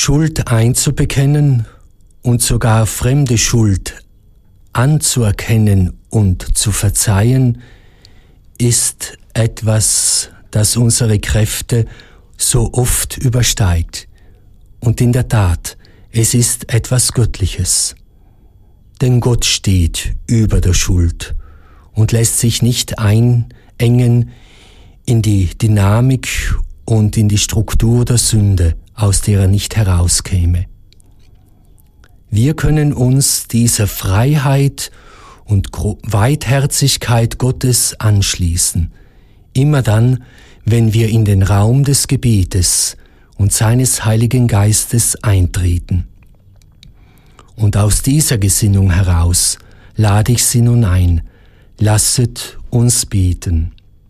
Schuld einzubekennen und sogar fremde Schuld anzuerkennen und zu verzeihen, ist etwas, das unsere Kräfte so oft übersteigt. Und in der Tat, es ist etwas Göttliches. Denn Gott steht über der Schuld und lässt sich nicht einengen in die Dynamik und in die Struktur der Sünde, aus der er nicht herauskäme. Wir können uns dieser Freiheit und Weitherzigkeit Gottes anschließen, immer dann, wenn wir in den Raum des Gebetes und seines Heiligen Geistes eintreten. Und aus dieser Gesinnung heraus lade ich Sie nun ein, lasset uns beten.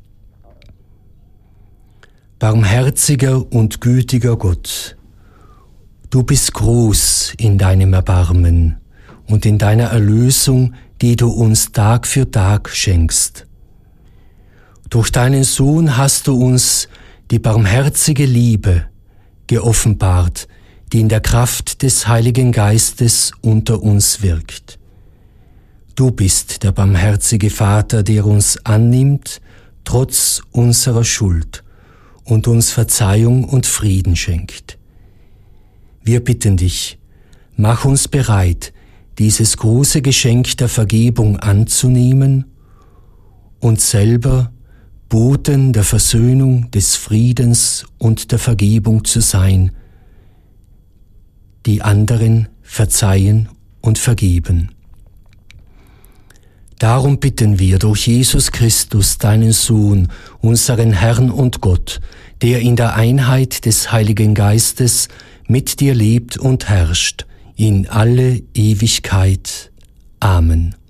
Barmherziger und gütiger Gott, du bist groß in deinem Erbarmen und in deiner Erlösung, die du uns Tag für Tag schenkst. Durch deinen Sohn hast du uns die barmherzige Liebe geoffenbart, die in der Kraft des Heiligen Geistes unter uns wirkt. Du bist der barmherzige Vater, der uns annimmt, trotz unserer Schuld, und uns Verzeihung und Frieden schenkt. Wir bitten dich, mach uns bereit, dieses große Geschenk der Vergebung anzunehmen und selber Boten der Versöhnung, des Friedens und der Vergebung zu sein, die anderen verzeihen und vergeben. Darum bitten wir durch Jesus Christus, deinen Sohn, unseren Herrn und Gott, der in der Einheit des Heiligen Geistes mit dir lebt und herrscht, in alle Ewigkeit. Amen.